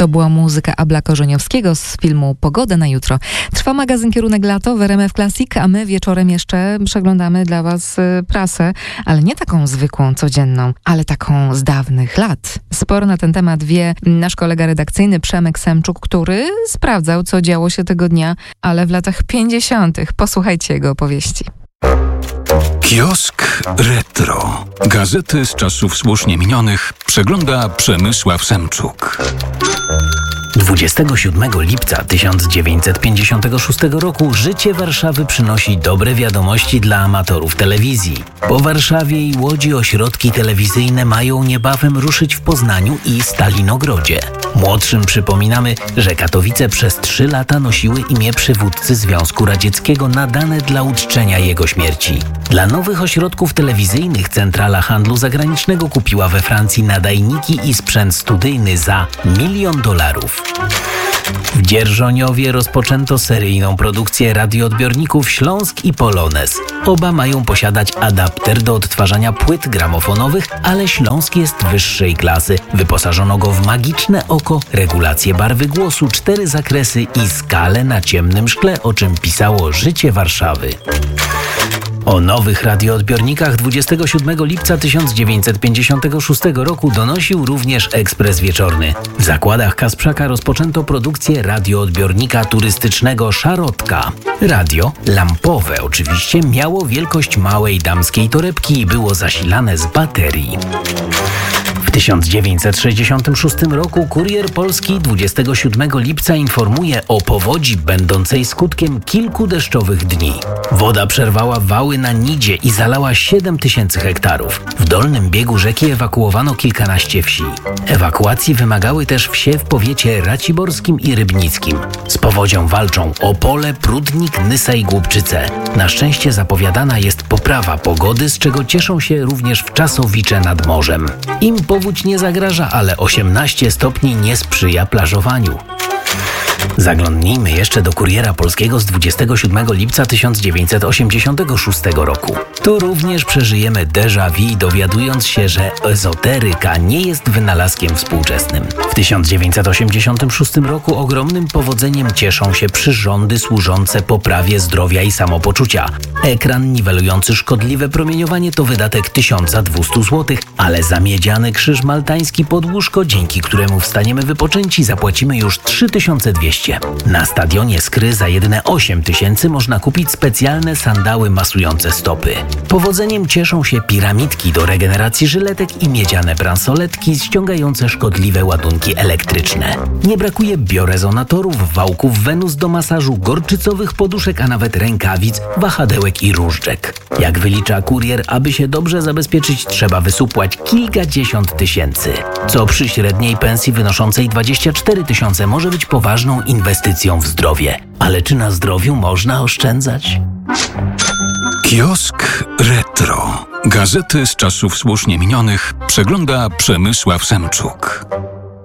To była muzyka Abla Korzeniowskiego z filmu Pogoda na jutro. Trwa magazyn Kierunek Lato w RMF Classic, a my wieczorem jeszcze przeglądamy dla Was prasę, ale nie taką zwykłą, codzienną, ale taką z dawnych lat. Sporo na ten temat wie nasz kolega redakcyjny Przemek Semczuk, który sprawdzał, co działo się tego dnia, ale w latach 50. Posłuchajcie jego opowieści. Kiosk Retro. Gazety z czasów słusznie minionych przegląda Przemysław Semczuk. 27 lipca 1956 roku życie Warszawy przynosi dobre wiadomości dla amatorów telewizji. Po Warszawie i Łodzi ośrodki telewizyjne mają niebawem ruszyć w Poznaniu i Stalinogrodzie. Młodszym przypominamy, że Katowice przez 3 lata nosiły imię przywódcy Związku Radzieckiego nadane dla uczczenia jego śmierci. Dla nowych ośrodków telewizyjnych Centrala Handlu Zagranicznego kupiła we Francji nadajniki i sprzęt studyjny za $1 milion. W Dzierżoniowie rozpoczęto seryjną produkcję radioodbiorników Śląsk i Polonez. Oba mają posiadać adapter do odtwarzania płyt gramofonowych, ale Śląsk jest wyższej klasy. Wyposażono go w magiczne oko, regulację barwy głosu, 4 zakresy i skalę na ciemnym szkle, o czym pisało Życie Warszawy. O nowych radioodbiornikach 27 lipca 1956 roku donosił również Ekspres Wieczorny. W zakładach Kasprzaka rozpoczęto produkcję radioodbiornika turystycznego Szarotka. Radio, lampowe oczywiście, miało wielkość małej damskiej torebki i było zasilane z baterii. W 1966 roku Kurier Polski 27 lipca informuje o powodzi będącej skutkiem kilku deszczowych dni. Woda przerwała wały na Nidzie i zalała 7000 hektarów. W dolnym biegu rzeki ewakuowano kilkanaście wsi. Ewakuacji wymagały też wsie w powiecie raciborskim i rybnickim. Z powodzią walczą Opole, Prudnik, Nysa i Głubczyce. Na szczęście zapowiadana jest poprawa pogody, z czego cieszą się również Wczasowicze nad morzem. Im powódź nie zagraża, ale 18 stopni nie sprzyja plażowaniu. Zaglądnijmy jeszcze do Kuriera Polskiego z 27 lipca 1986 roku. Tu również przeżyjemy déjà vu, dowiadując się, że ezoteryka nie jest wynalazkiem współczesnym. W 1986 roku ogromnym powodzeniem cieszą się przyrządy służące poprawie zdrowia i samopoczucia. Ekran niwelujący szkodliwe promieniowanie to wydatek 1200 zł, ale za miedziany krzyż maltański pod łóżko, dzięki któremu wstaniemy wypoczęci, zapłacimy już 3200. Na stadionie Skry za jedyne 8000 można kupić specjalne sandały masujące stopy. Powodzeniem cieszą się piramidki do regeneracji żyletek i miedziane bransoletki ściągające szkodliwe ładunki elektryczne. Nie brakuje biorezonatorów, wałków Wenus do masażu, gorczycowych poduszek, a nawet rękawic, wahadełek i różdżek. Jak wylicza Kurier, aby się dobrze zabezpieczyć, trzeba wysupłać kilkadziesiąt tysięcy, co przy średniej pensji wynoszącej 24 000 może być poważną inwestycją w zdrowie. Ale czy na zdrowiu można oszczędzać? Kiosk Retro. Gazety z czasów słusznie minionych przegląda Przemysław Semczuk.